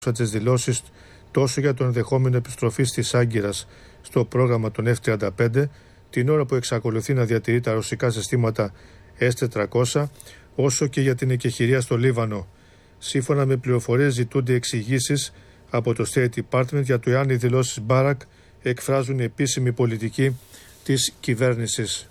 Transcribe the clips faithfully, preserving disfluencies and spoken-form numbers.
τις δηλώσεις τόσο για το ενδεχόμενο επιστροφής της Άγκυρας στο πρόγραμμα των εφ τριάντα πέντε, την ώρα που εξακολουθεί να διατηρεί τα ρωσικά συστήματα ες τετρακόσια, όσο και για την εκεχηρία στο Λίβανο. Σύμφωνα με πληροφορίες, ζητούνται εξηγήσεις από το State Department για το εάν οι δηλώσεις Μπάρακ εκφράζουν επίσημη πολιτική της κυβέρνησης.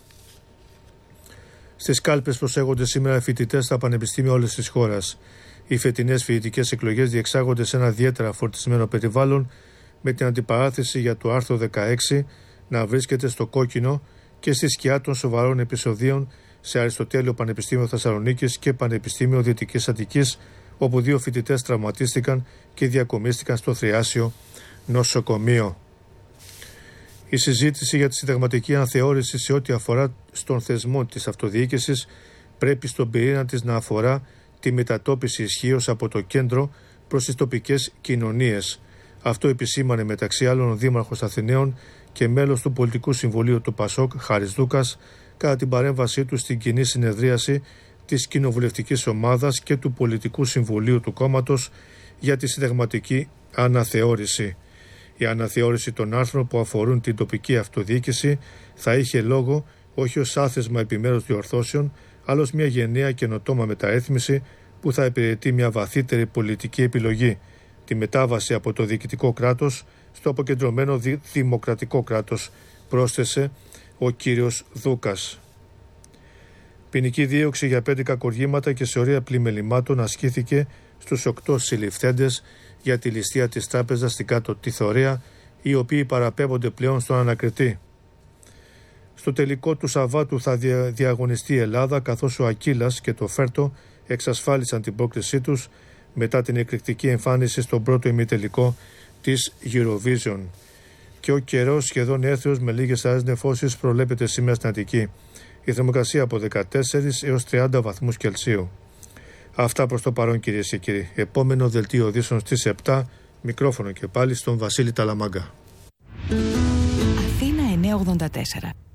Στις κάλπες προσέχονται σήμερα φοιτητές στα πανεπιστήμια όλης της χώρας. Οι φετινές φοιτητικές εκλογές διεξάγονται σε ένα ιδιαίτερα φορτισμένο περιβάλλον, με την αντιπαράθεση για το άρθρο δεκαέξι να βρίσκεται στο κόκκινο και στη σκιά των σοβαρών επεισοδίων σε Αριστοτέλειο Πανεπιστήμιο Θεσσαλονίκης και Πανεπιστήμιο Δυτικής Αττικής, όπου δύο φοιτητές τραυματίστηκαν και διακομίστηκαν στο θριάσιο νοσοκομείο. Η συζήτηση για τη συνταγματική αναθεώρηση σε ό,τι αφορά στον θεσμό της αυτοδιοίκησης πρέπει στον πυρήνα της να αφορά τη μετατόπιση ισχύως από το κέντρο προς τις τοπικές κοινωνίες. Αυτό επισήμανε μεταξύ άλλων ο Δήμαρχος Αθηναίων και μέλος του Πολιτικού Συμβουλίου του Πασόκ, Χάρης Δούκας, κατά την παρέμβασή του στην κοινή συνεδρίαση της Κοινοβουλευτικής Ομάδας και του Πολιτικού Συμβουλίου του κόμματος για τη συνταγματική αναθεώρηση. Η αναθεώρηση των άρθρων που αφορούν την τοπική αυτοδιοίκηση θα είχε λόγο όχι ως άθεσμα επιμέρους διορθώσεων, αλλά ως μια γενναία καινοτόμα μεταρρύθμιση που θα υπηρετεί μια βαθύτερη πολιτική επιλογή, τη μετάβαση από το διοικητικό κράτος στο αποκεντρωμένο δη- δημοκρατικό κράτος, πρόσθεσε ο κύριος Δούκας. Ποινική δίωξη για πέντε κακοργήματα και σωρία πλημελημάτων ασκήθηκε στους οκτώ συλληφθέντες για τη ληστεία της τράπεζας στην Κάτω Τιθωρέα, οι οποίοι παραπέμπονται πλέον στον ανακριτή. Στο τελικό του Σαββάτου θα δια, διαγωνιστεί η Ελλάδα, καθώς ο Ακύλας και το Φέρτο εξασφάλισαν την πρόκρισή τους μετά την εκρηκτική εμφάνιση στον πρώτο ημιτελικό της Eurovision. Και ο καιρός σχεδόν έθριος με λίγες αέρες νεφώσεις προβλέπεται σήμερα στην Αττική. Η θερμοκρασία από δεκατέσσερις έως τριάντα βαθμούς Κελσίου. Αυτά προς το παρόν, κυρίες και κύριοι. Επόμενο δελτίο ειδήσεων στις επτά. Μικρόφωνο και πάλι στον Βασίλη Ταλαμάγκα. Αθήνα εννιακόσια ογδόντα τέσσερα.